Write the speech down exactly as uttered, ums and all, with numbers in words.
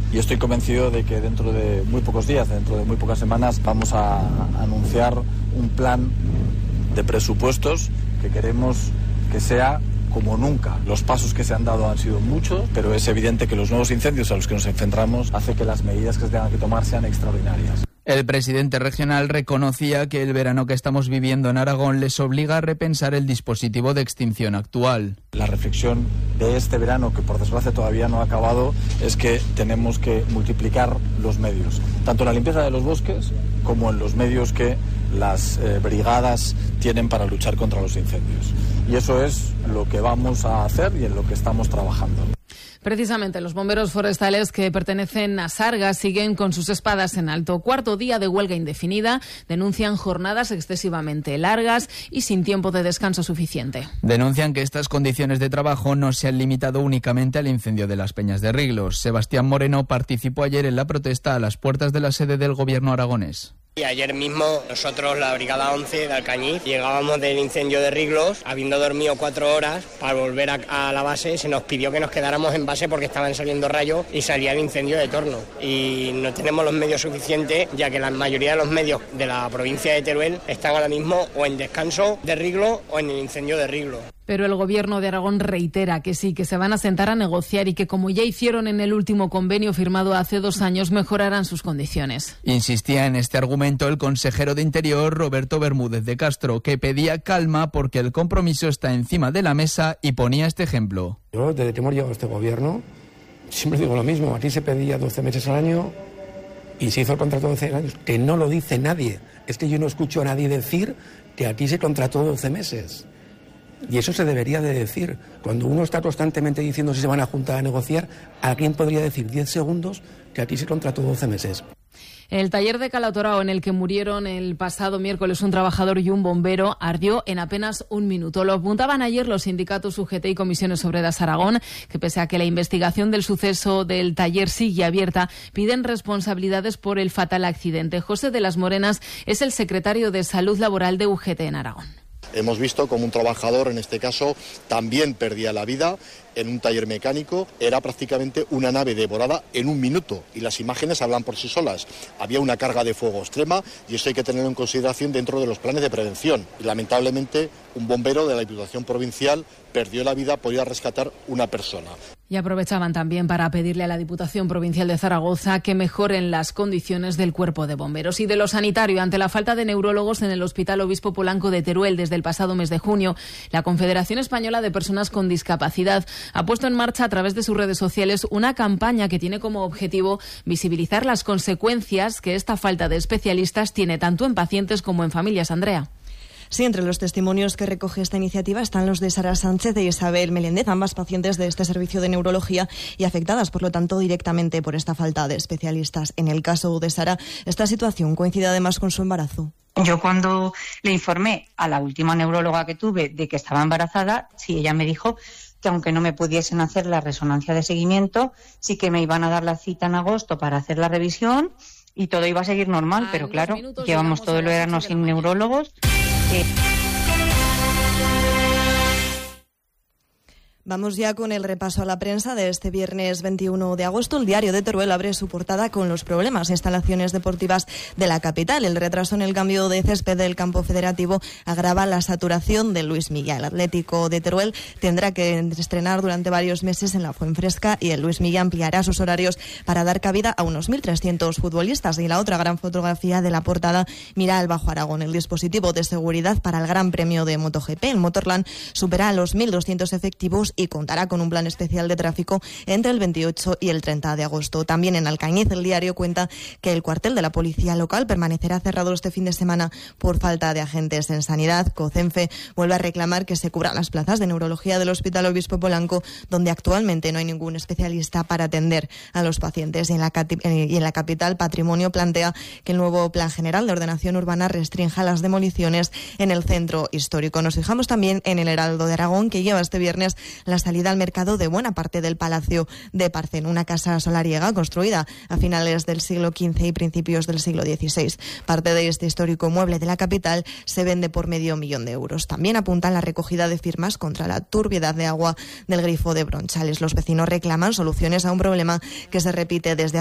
y estoy convencido de que dentro de muy pocos días, dentro de muy pocas semanas, vamos a anunciar un plan de presupuestos que queremos que sea como nunca. Los pasos que se han dado han sido muchos, pero es evidente que los nuevos incendios a los que nos enfrentamos hace que las medidas que se tengan que tomar sean extraordinarias. El presidente regional reconocía que el verano que estamos viviendo en Aragón les obliga a repensar el dispositivo de extinción actual. La reflexión de este verano, que por desgracia todavía no ha acabado, es que tenemos que multiplicar los medios, tanto en la limpieza de los bosques como en los medios que las eh, brigadas tienen para luchar contra los incendios. Y eso es lo que vamos a hacer y en lo que estamos trabajando. Precisamente los bomberos forestales que pertenecen a Sarga siguen con sus espadas en alto. Cuarto día de huelga indefinida, denuncian jornadas excesivamente largas y sin tiempo de descanso suficiente. Denuncian que estas condiciones de trabajo no se han limitado únicamente al incendio de las Peñas de Riglos. Sebastián Moreno participó ayer en la protesta a las puertas de la sede del gobierno aragonés. Y ayer mismo nosotros, la Brigada once de Alcañiz, llegábamos del incendio de Riglos, habiendo dormido cuatro horas, para volver a, a la base se nos pidió que nos quedáramos en base porque estaban saliendo rayos y salía el incendio de Torno. Y no tenemos los medios suficientes, ya que la mayoría de los medios de la provincia de Teruel están ahora mismo o en descanso de Riglos o en el incendio de Riglos. Pero el gobierno de Aragón reitera que sí, que se van a sentar a negociar y que, como ya hicieron en el último convenio firmado hace dos años, mejorarán sus condiciones. Insistía en este argumento el consejero de Interior, Roberto Bermúdez de Castro, que pedía calma porque el compromiso está encima de la mesa y ponía este ejemplo. Yo, desde que hemos llegado a este gobierno, siempre digo lo mismo. Aquí se pedía doce meses al año y se hizo el contrato de doce años, que no lo dice nadie. Es que yo no escucho a nadie decir que aquí se contrató doce meses. Y eso se debería de decir. Cuando uno está constantemente diciendo si se van a juntar a negociar, ¿alguien podría decir diez segundos que aquí se contrató doce meses? El taller de Calatorao, en el que murieron el pasado miércoles un trabajador y un bombero, ardió en apenas un minuto. Lo apuntaban ayer los sindicatos U G T y Comisiones Obreras Aragón, que pese a que la investigación del suceso del taller sigue abierta, piden responsabilidades por el fatal accidente. José de las Morenas es el secretario de Salud Laboral de U G T en Aragón. Hemos visto como un trabajador, en este caso, también perdía la vida en un taller mecánico. Era prácticamente una nave devorada en un minuto y las imágenes hablan por sí solas. Había una carga de fuego extrema y eso hay que tenerlo en consideración dentro de los planes de prevención. Y lamentablemente un bombero de la Diputación Provincial perdió la vida por ir a rescatar una persona. Y aprovechaban también para pedirle a la Diputación Provincial de Zaragoza que mejoren las condiciones del cuerpo de bomberos. Y de lo sanitario, ante la falta de neurólogos en el Hospital Obispo Polanco de Teruel desde el pasado mes de junio, la Confederación Española de Personas con Discapacidad ha puesto en marcha a través de sus redes sociales una campaña que tiene como objetivo visibilizar las consecuencias que esta falta de especialistas tiene tanto en pacientes como en familias. Andrea. Sí, entre los testimonios que recoge esta iniciativa están los de Sara Sánchez e Isabel Meléndez, ambas pacientes de este servicio de neurología y afectadas, por lo tanto, directamente por esta falta de especialistas. En el caso de Sara, esta situación coincide además con su embarazo. Yo cuando le informé a la última neuróloga que tuve de que estaba embarazada, sí, ella me dijo que aunque no me pudiesen hacer la resonancia de seguimiento, sí que me iban a dar la cita en agosto para hacer la revisión y todo iba a seguir normal, pero claro, llevamos todo el verano sin neurólogos. Eh. Vamos ya con el repaso a la prensa de este viernes veintiuno de agosto. El diario de Teruel abre su portada con los problemas en instalaciones deportivas de la capital. El retraso en el cambio de césped del campo federativo agrava la saturación de Luis Milla. El Atlético de Teruel tendrá que estrenar durante varios meses en la Fuenfresca y el Luis Milla ampliará sus horarios para dar cabida a unos mil trescientos futbolistas. Y la otra gran fotografía de la portada mira al Bajo Aragón. El dispositivo de seguridad para el Gran Premio de MotoGP. El Motorland supera los mil doscientos efectivos y contará con un plan especial de tráfico entre el veintiocho y el treinta de agosto. También en Alcañiz el diario cuenta que el cuartel de la policía local permanecerá cerrado este fin de semana por falta de agentes en sanidad. Cocenfe vuelve a reclamar que se cubran las plazas de neurología del Hospital Obispo Polanco, donde actualmente no hay ningún especialista para atender a los pacientes. Y en la, y en la capital, Patrimonio plantea que el nuevo Plan General de Ordenación Urbana restrinja las demoliciones en el centro histórico. Nos fijamos también en el Heraldo de Aragón, que lleva este viernes la salida al mercado de buena parte del Palacio de Parcén, una casa solariega construida a finales del siglo quince y principios del siglo dieciséis. Parte de este histórico mueble de la capital se vende por medio millón de euros. También apuntan la recogida de firmas contra la turbiedad de agua del grifo de Bronchales. Los vecinos reclaman soluciones a un problema que se repite desde